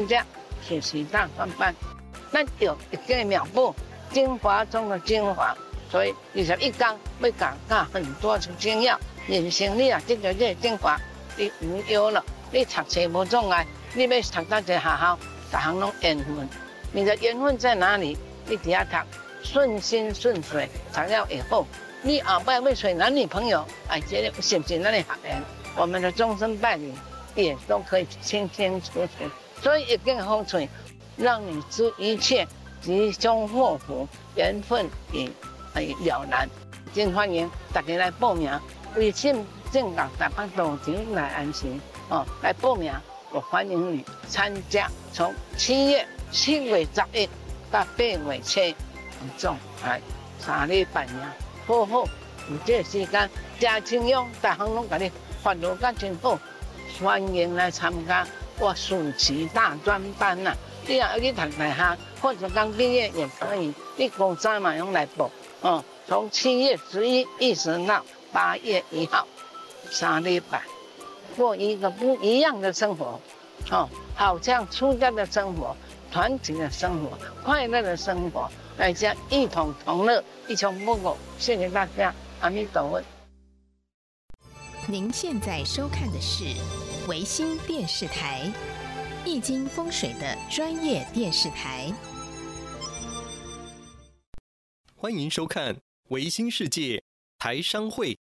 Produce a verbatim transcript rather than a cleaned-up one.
者是时大专班。咱有一个妙补，精华中的精华，所以二十一天要讲教很多的精要。人生你啊，得到这个精华，你唔要了，你读册无障碍，你要读到一个学校，逐项拢缘分。你的缘分在哪里？你底下读，顺心顺水，读了以后，你后摆要找男女朋友，哎，这个是不是咱的学缘？我们的终身伴侣也都可以清清楚楚。所以一根风水，让你知一切吉凶祸福，缘分也会了然。真欢迎大家来报名。微信正港台北道场来安心哦，来报名，我欢迎你参加。从七月七月十一到八月七，总哎三礼拜尔，好好有这个时间，真清用，大行拢甲你发落甲真好，欢迎来参加我暑期大专班呐、啊。你若要去读大学，或者刚毕业也可以，你高三嘛用来报哦。从七月十一一直到八月一号，三礼拜，过一个不一样的生活，哦，好像出家的生活、团结的生活、快乐的生活，大家一同同乐，一穷不苟。谢谢大家，阿弥陀佛。 您现在收看的是维新电视台易经风水的专业电视台。 欢迎收看维新世界台商会